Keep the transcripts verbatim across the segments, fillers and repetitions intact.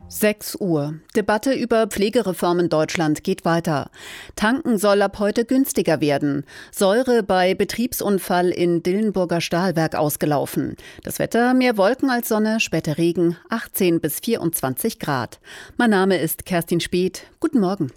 sechs Uhr. Debatte über Pflegereform in Deutschland geht weiter. Tanken soll ab heute günstiger werden. Säure bei Betriebsunfall in Dillenburger Stahlwerk ausgelaufen. Das Wetter: mehr Wolken als Sonne, später Regen, achtzehn bis vierundzwanzig Grad. Mein Name ist Kerstin Speth. Guten Morgen.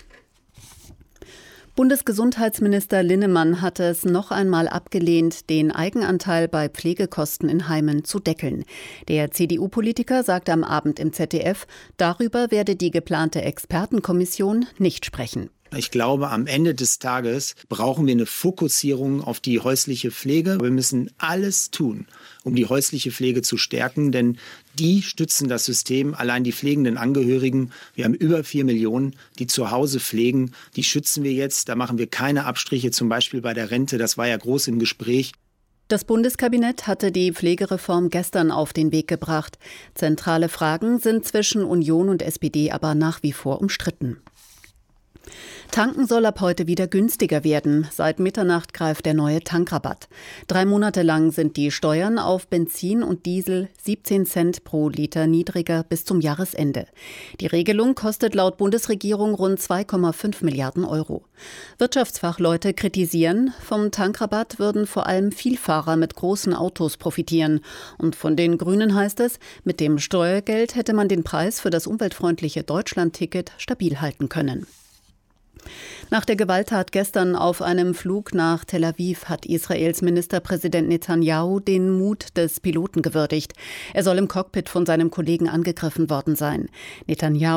Bundesgesundheitsminister Linnemann hatte es noch einmal abgelehnt, den Eigenanteil bei Pflegekosten in Heimen zu deckeln. Der C D U-Politiker sagte am Abend im Z D F, darüber werde die geplante Expertenkommission nicht sprechen. Ich glaube, am Ende des Tages brauchen wir eine Fokussierung auf die häusliche Pflege. Wir müssen alles tun, um die häusliche Pflege zu stärken, denn die stützen das System. Allein die pflegenden Angehörigen, wir haben über vier Millionen, die zu Hause pflegen. Die schützen wir jetzt. Da machen wir keine Abstriche, zum Beispiel bei der Rente. Das war ja groß im Gespräch. Das Bundeskabinett hatte die Pflegereform gestern auf den Weg gebracht. Zentrale Fragen sind zwischen Union und S P D aber nach wie vor umstritten. Tanken soll ab heute wieder günstiger werden. Seit Mitternacht greift der neue Tankrabatt. Drei Monate lang sind die Steuern auf Benzin und Diesel siebzehn Cent pro Liter niedriger bis zum Jahresende. Die Regelung kostet laut Bundesregierung rund zwei Komma fünf Milliarden Euro. Wirtschaftsfachleute kritisieren, vom Tankrabatt würden vor allem Vielfahrer mit großen Autos profitieren. Und von den Grünen heißt es, mit dem Steuergeld hätte man den Preis für das umweltfreundliche Deutschland-Ticket stabil halten können. Nach der Gewalttat gestern auf einem Flug nach Tel Aviv hat Israels Ministerpräsident Netanyahu den Mut des Piloten gewürdigt. Er soll im Cockpit von seinem Kollegen angegriffen worden sein. Netanyahu